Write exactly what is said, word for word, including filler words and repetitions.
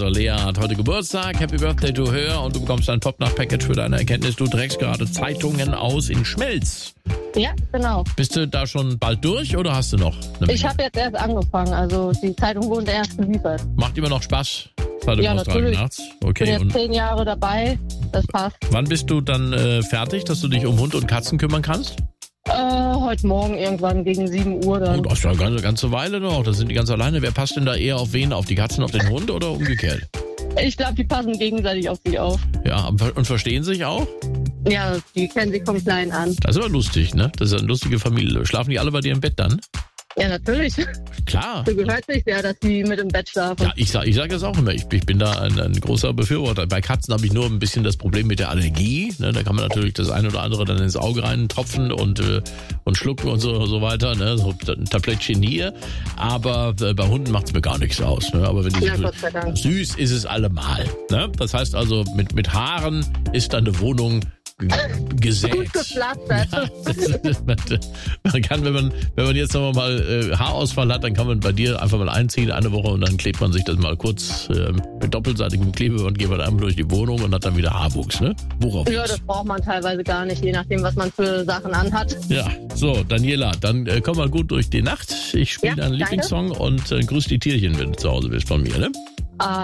Also Lea hat heute Geburtstag, Happy Birthday to her und du bekommst ein Popnacht-Package für deine Erkenntnis. Du trägst gerade Zeitungen aus in Schmelz. Ja, genau. Bist du da schon bald durch oder hast du noch eine Menge? Ich habe jetzt erst angefangen, also die Zeitung wurde erst geliefert. Macht immer noch Spaß? Zeitung Ja, austragen natürlich. nachts? Ich bin Okay, jetzt und zehn Jahre dabei, das passt. wann bist du dann äh, fertig, dass du dich um Hund und Katzen kümmern kannst? Äh, heute Morgen irgendwann gegen sieben Uhr dann. Oh, das ist ja eine ganze, ganze Weile noch, da sind die ganz alleine. Wer passt denn da eher auf wen? Auf die Katzen, auf den Hund oder umgekehrt? Ich glaube, die passen gegenseitig auf sie auf. Ja, und verstehen sich auch? Ja, die kennen sich vom Kleinen an. Das ist aber lustig, ne? Das ist eine lustige Familie. Schlafen die alle bei dir im Bett dann? Ja, natürlich. Klar. So gehört sich ja, dass die mit im Bett schlafen. Ja, ich sage ich sag das auch immer. Ich, ich bin da ein, ein großer Befürworter. Bei Katzen habe ich nur ein bisschen das Problem mit der Allergie. Ne? Da kann man natürlich das eine oder andere dann ins Auge reintropfen und, äh, und schlucken und so, so weiter. Ne? So ein Tablettchen hier. Aber äh, bei Hunden macht es mir gar nichts aus. Ne? Aber wenn die Ja, so, Gott sei Dank. süß ist es allemal. Ne? Das heißt also, mit, mit Haaren ist dann eine Wohnung g- gesät. Gut gepflastert. Ja, das ist, man kann, wenn man, wenn man jetzt noch mal äh, Haarausfall hat, dann kann man bei dir einfach mal einziehen, eine Woche, und dann klebt man sich das mal kurz äh, mit doppelseitigem Klebeband, geht man einmal durch die Wohnung und hat dann wieder Haarwuchs, ne? Worauf? Ja, das braucht man teilweise gar nicht, je nachdem, was man für Sachen anhat. Ja, so, Daniela, dann äh, komm mal gut durch die Nacht. Ich spiele Ja, deinen danke. Lieblingssong und äh, grüß die Tierchen, wenn du zu Hause bist von mir, ne? Ah,